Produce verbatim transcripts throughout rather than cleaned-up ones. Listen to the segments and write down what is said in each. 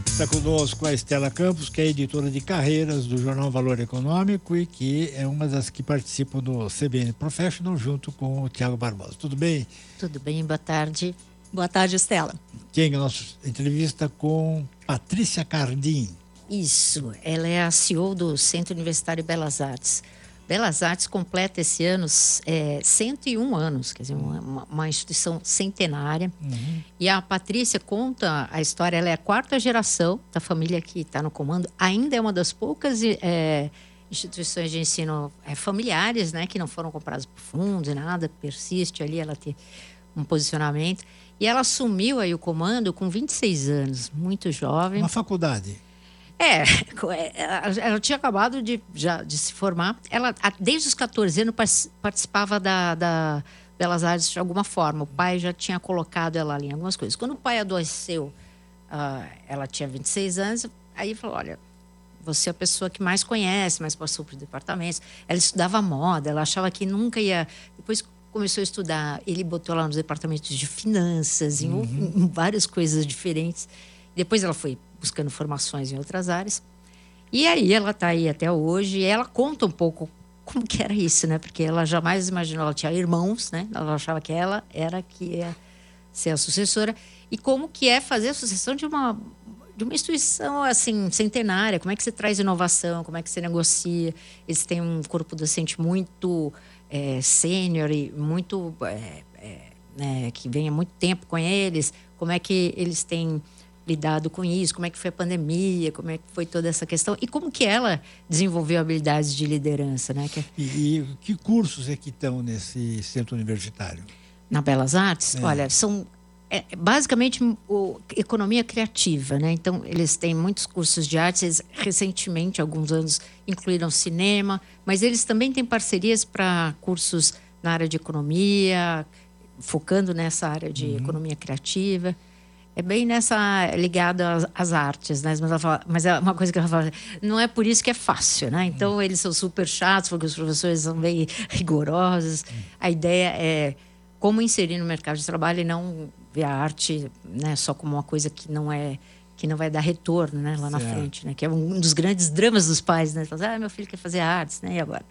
Está conosco a Estela Campos, que é editora de carreiras do jornal Valor Econômico e que é uma das que participam do C B N Professional junto com o Tiago Barbosa. Tudo bem? Tudo bem, boa tarde. Boa tarde, Estela. Quem é a nossa entrevista com Patrícia Cardim. Isso, ela é a C E O do Centro Universitário Belas Artes. Belas Artes completa esse ano é, cento e um anos, quer dizer, uma, uma instituição centenária. Uhum. E a Patrícia conta a história, ela é a quarta geração da família que está no comando. Ainda é uma das poucas é, instituições de ensino é, familiares, né, que não foram compradas por fundos e nada, persiste ali, ela tem um posicionamento. E ela assumiu aí o comando com vinte e seis anos, muito jovem. Uma faculdade. É, ela tinha acabado de, já, de se formar. Ela, desde os catorze anos, participava da, da Belas Artes de alguma forma. O pai já tinha colocado ela ali em algumas coisas. Quando o pai adoeceu, uh, ela tinha vinte e seis anos, aí falou, olha, você é a pessoa que mais conhece, mais passou por departamentos. Ela estudava moda, ela achava que nunca ia... Depois começou a estudar, ele botou lá nos departamentos de finanças, em, uhum. em várias coisas diferentes. Depois ela foi buscando formações em outras áreas. E aí ela está aí até hoje. E ela conta um pouco como que era isso, né? Porque ela jamais imaginou, ela tinha irmãos, né? Ela achava que ela era que ia ser a sucessora. E como que é fazer a sucessão de uma, de uma instituição, assim, centenária. Como é que você traz inovação, como é que você negocia. Eles têm um corpo docente muito é, sênior e muito... É, é, né, que vem há muito tempo com eles. Como é que eles têm... lidado com isso, como é que foi a pandemia, como é que foi toda essa questão e como que ela desenvolveu habilidades de liderança, né? Que... E, e que cursos é que estão nesse centro universitário? Na Belas Artes? É. Olha, são é, basicamente o, economia criativa, né? Então, eles têm muitos cursos de artes, eles, recentemente, alguns anos, incluíram cinema, mas eles também têm parcerias para cursos na área de economia, focando nessa área de uhum. economia criativa. É bem nessa ligada às, às artes, né? Mas, ela fala, mas é uma coisa que ela fala, não é por isso que é fácil, né? Então, hum. eles são super chatos, porque os professores são bem rigorosos. Hum. A ideia é como inserir no mercado de trabalho e não ver a arte, né, só como uma coisa que não é que não vai dar retorno, né, lá certo. Na frente, né? Que é um dos grandes dramas dos pais, né? Falam, ah, meu filho quer fazer artes, né? E agora?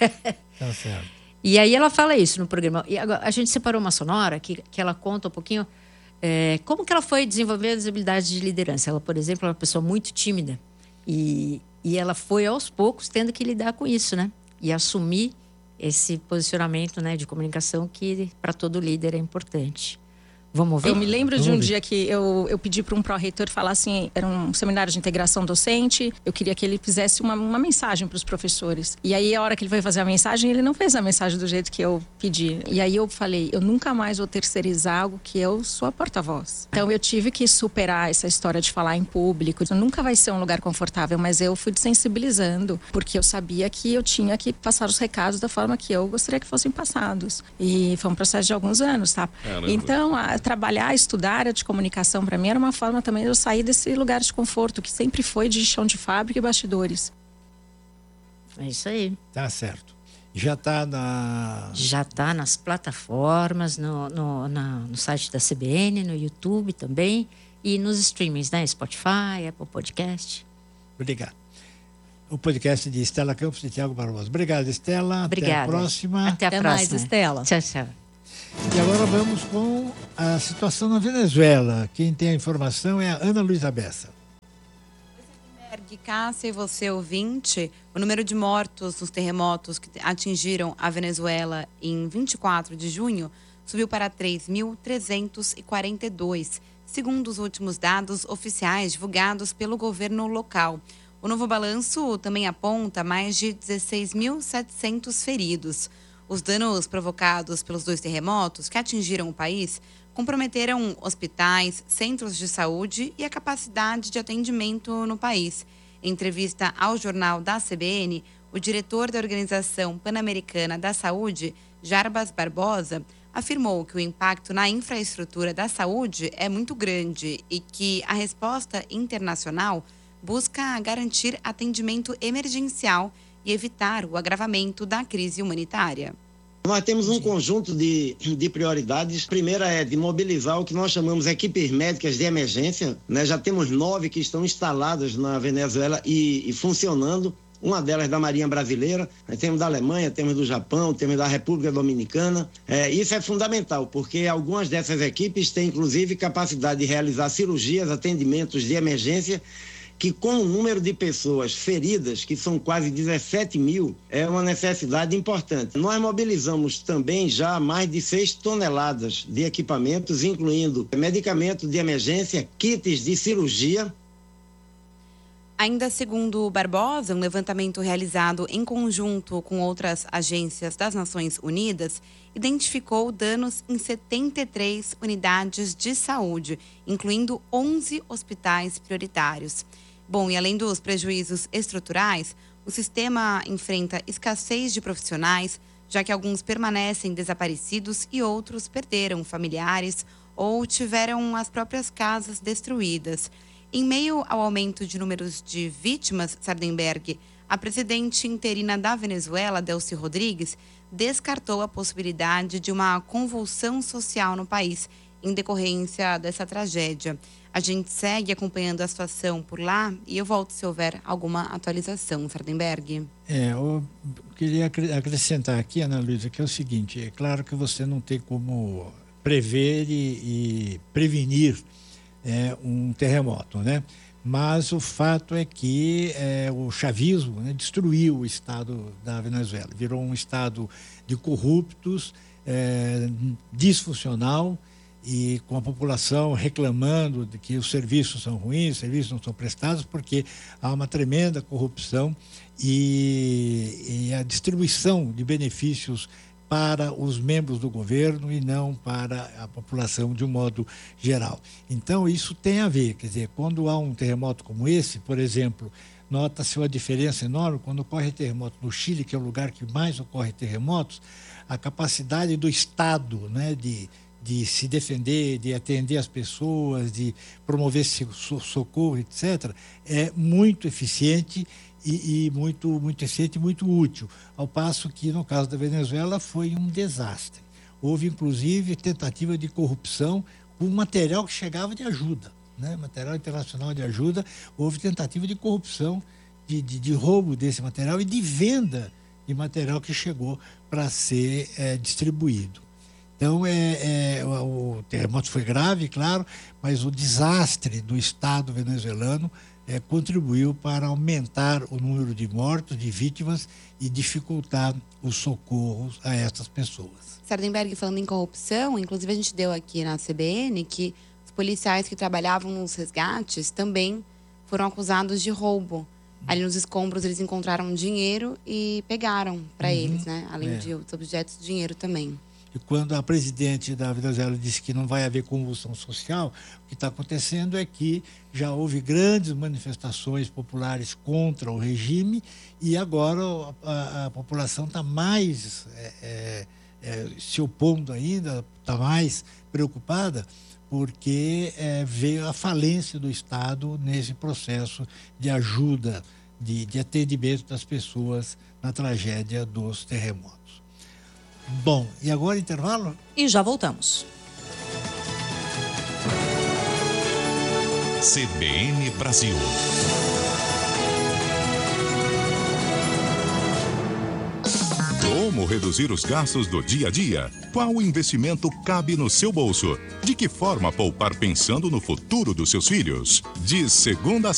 Tá certo. E aí ela fala isso no programa. E agora, a gente separou uma sonora que, que ela conta um pouquinho... É, como que ela foi desenvolver as habilidades de liderança? Ela, por exemplo, é uma pessoa muito tímida e, e ela foi aos poucos tendo que lidar com isso, né? E assumir esse posicionamento, né, de comunicação que para todo líder é importante. Vamos ouvir? Eu me lembro de um dia que eu, eu pedi para um pró-reitor falar assim, era um seminário de integração docente, eu queria que ele fizesse uma, uma mensagem para os professores. E aí, a hora que ele foi fazer a mensagem, ele não fez a mensagem do jeito que eu pedi. E aí eu falei, eu nunca mais vou terceirizar algo que eu sou a porta-voz. Então eu tive que superar essa história de falar em público. Nunca vai ser um lugar confortável, mas eu fui desensibilizando, porque eu sabia que eu tinha que passar os recados da forma que eu gostaria que fossem passados. E foi um processo de alguns anos, tá? É, então, a trabalhar, estudar a área de comunicação para mim era uma forma também de eu sair desse lugar de conforto que sempre foi de chão de fábrica e bastidores. É isso aí. Tá certo. Já está na... Já está nas plataformas, no, no, na, no site da C B N, no YouTube também e nos streamings, né? Spotify, Apple Podcast. Obrigado. O podcast de Estela Campos e Tiago Barbosa. Obrigado, Estela. Obrigada. Até a próxima. Até a Até próxima. mais, Estela. Tchau, tchau. E agora vamos com a situação na Venezuela. Quem tem a informação é a Ana Luísa Bessa. Cássia e você, ouvinte, o número de mortos nos terremotos que atingiram a Venezuela em vinte e quatro de junho subiu para três mil trezentos e quarenta e dois, segundo os últimos dados oficiais divulgados pelo governo local. O novo balanço também aponta mais de dezesseis mil e setecentos feridos. Os danos provocados pelos dois terremotos que atingiram o país comprometeram hospitais, centros de saúde e a capacidade de atendimento no país. Em entrevista ao jornal da C B N, o diretor da Organização Pan-Americana da Saúde, Jarbas Barbosa, afirmou que o impacto na infraestrutura da saúde é muito grande e que a resposta internacional busca garantir atendimento emergencial e evitar o agravamento da crise humanitária. Nós temos um conjunto de, de prioridades. A primeira é de mobilizar o que nós chamamos equipes médicas de emergência, né? Já temos nove que estão instaladas na Venezuela e, e funcionando. Uma delas da Marinha Brasileira, nós temos da Alemanha, temos do Japão, temos da República Dominicana. É, isso é fundamental, porque algumas dessas equipes têm, inclusive, capacidade de realizar cirurgias, atendimentos de emergência, que com o número de pessoas feridas, que são quase dezessete mil, é uma necessidade importante. Nós mobilizamos também já mais de seis toneladas de equipamentos, incluindo medicamentos de emergência, kits de cirurgia. Ainda segundo Barbosa, um levantamento realizado em conjunto com outras agências das Nações Unidas identificou danos em setenta e três unidades de saúde, incluindo onze hospitais prioritários. Bom, e além dos prejuízos estruturais, o sistema enfrenta escassez de profissionais, já que alguns permanecem desaparecidos e outros perderam familiares ou tiveram as próprias casas destruídas. Em meio ao aumento de números de vítimas, Sardenberg, a presidente interina da Venezuela, Delcy Rodrigues, descartou a possibilidade de uma convulsão social no país em decorrência dessa tragédia. A gente segue acompanhando a situação por lá e eu volto se houver alguma atualização, Sardenberg. É, eu queria acrescentar aqui, Ana Luísa, que é o seguinte: é claro que você não tem como prever e, e prevenir É, um terremoto, né? Mas o fato é que é, o chavismo, né, destruiu o estado da Venezuela, virou um estado de corruptos, é, disfuncional, e com a população reclamando de que os serviços são ruins, os serviços não são prestados, porque há uma tremenda corrupção e, e a distribuição de benefícios para os membros do governo e não para a população de um modo geral. Então, isso tem a ver, quer dizer, quando há um terremoto como esse, por exemplo, nota-se uma diferença enorme quando ocorre terremoto no Chile, que é o lugar que mais ocorre terremotos, a capacidade do Estado, né, de, de se defender, de atender as pessoas, de promover socorro, etcétera, é muito eficiente E, e muito, muito eficiente e muito útil, ao passo que no caso da Venezuela foi um desastre. Houve inclusive tentativa de corrupção com material que chegava de ajuda, né? Material internacional de ajuda, houve tentativa de corrupção, de, de, de roubo desse material e de venda de material que chegou para ser é, distribuído. Então, é, é, o, o terremoto foi grave, claro, mas o desastre do Estado venezuelano É, contribuiu para aumentar o número de mortos, de vítimas e dificultar os socorros a essas pessoas. Sardenberg, falando em corrupção, inclusive a gente deu aqui na C B N que os policiais que trabalhavam nos resgates também foram acusados de roubo. Ali nos escombros eles encontraram dinheiro e pegaram para uhum, eles, né? Além é. de outros objetos, dinheiro também. E quando a presidente da Venezuela disse que não vai haver convulsão social, o que está acontecendo é que já houve grandes manifestações populares contra o regime e agora a, a população está mais é, é, é, se opondo ainda, está mais preocupada, porque é, veio a falência do Estado nesse processo de ajuda, de, de atendimento das pessoas na tragédia dos terremotos. Bom, e agora intervalo? E já voltamos. C B N Brasil. Como reduzir os gastos do dia a dia? Qual investimento cabe no seu bolso? De que forma poupar pensando no futuro dos seus filhos? De segunda a